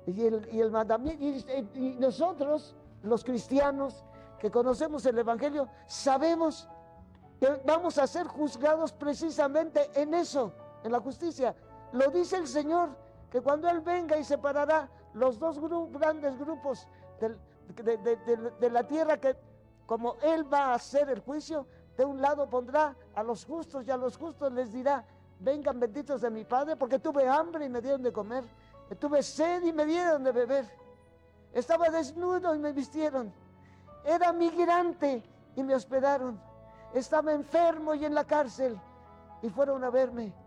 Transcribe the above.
Y el mandamiento, y nosotros, los cristianos que conocemos el Evangelio, sabemos que vamos a ser juzgados precisamente en eso, en la justicia. Lo dice el Señor, que cuando Él venga y separará los dos grandes grupos de la tierra, que como Él va a hacer el juicio, de un lado pondrá a los justos y a los justos les dirá: vengan benditos de mi Padre, porque tuve hambre y me dieron de comer, tuve sed y me dieron de beber, estaba desnudo y me vistieron, era migrante y me hospedaron, estaba enfermo y en la cárcel y fueron a verme.